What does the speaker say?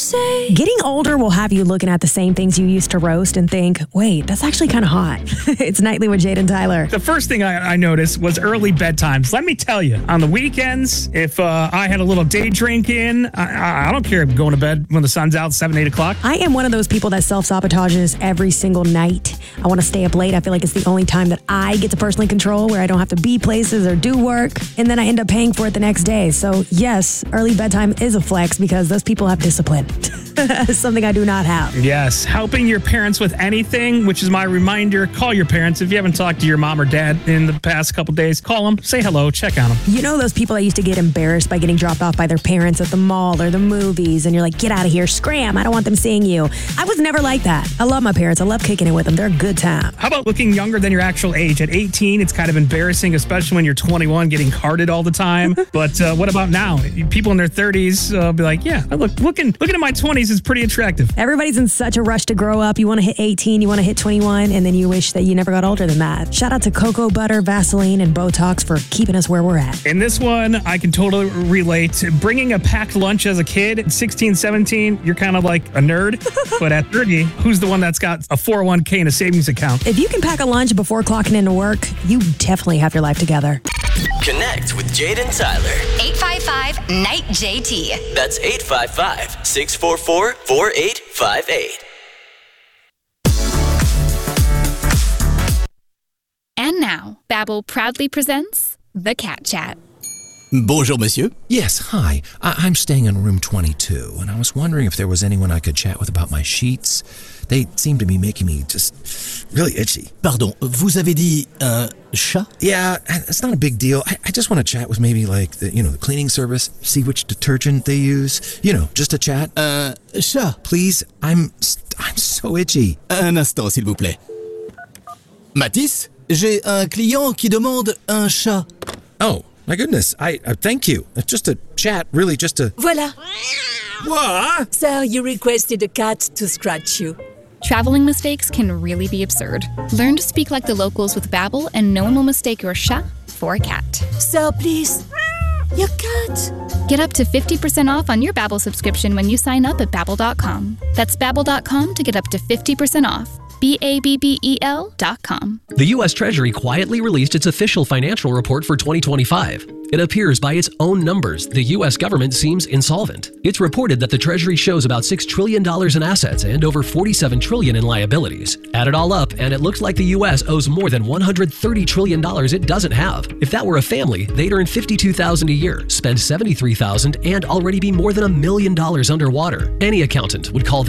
say? Getting older will have you looking at the same things you used to roast and think, wait, that's actually kind of hot. It's Nightly with Jade and Tyler. The first thing I noticed was early bedtimes. Let me tell you, on the weekends, if I had a little day drink in, I don't care going to bed when the sun's out, 7, 8 o'clock. I am one of those people that self-sabotages every single night. I want to stay up late. I feel like it's the only time that I get to personally control, where I don't have to be places or do work, and then I end up paying for it the next day. So yes, early bedtime is a flex because those people have discipline. Something I do not have. Yes, helping your parents with anything, which is my reminder. Call your parents. If you haven't talked to your mom or dad in the past couple days, call them, say hello, check on them. You know those people that used to get embarrassed by getting dropped off by their parents at the mall or the movies, and you're like, get out of here, scram, I don't want them seeing you. I was never like that. I love my parents. I love kicking it with them. They're a good time. How about looking younger than your actual age? At 18, it's kind of embarrassing, especially when you're 21, getting carded all the time. But what about now? People in their 30s be like, yeah, looking at my 20s is pretty attractive. Everybody's in such a rush to grow up. You want to hit 18, you want to hit 21, and then you wish that you never got older than that. Shout out to cocoa butter, Vaseline, and Botox for keeping us where we're at. In this one, I can totally relate. Bringing a packed lunch as a kid, at 16, 17, you're kind of like a nerd. But at 30, who's the one that's got a 401k and a savings account? If you can pack a lunch before clocking into work, you definitely have your life together. Connect with Jade and Tyler. 855-NIGHT-JT. That's 855-644-4858. And now, Babbel proudly presents The Cat Chat. Bonjour, monsieur. Yes, hi. I'm staying in room 22, and I was wondering if there was anyone I could chat with about my sheets. They seem to be making me just really itchy. Pardon, vous avez dit un chat? Yeah, it's not a big deal. I just want to chat with maybe like the cleaning service, see which detergent they use. Just a chat. Chat. Please, I'm so itchy. Un instant, s'il vous plaît. Matisse, j'ai un client qui demande un chat. Oh, my goodness. I thank you. Just a chat, really, just a... Voilà. What? Sir, you requested a cat to scratch you. Traveling mistakes can really be absurd. Learn to speak like the locals with Babbel, and no one will mistake your chat for a cat. Sir, please. Your cat. Get up to 50% off on your Babbel subscription when you sign up at Babbel.com. That's Babbel.com to get up to 50% off. Babbel.com. The U.S. Treasury quietly released its official financial report for 2025. It appears by its own numbers, the U.S. government seems insolvent. It's reported that the Treasury shows about $6 trillion in assets and over $47 trillion in liabilities. Add it all up, and it looks like the U.S. owes more than $130 trillion it doesn't have. If that were a family, they'd earn $52,000 a year, spend $73,000, and already be more than $1 million underwater. Any accountant would call that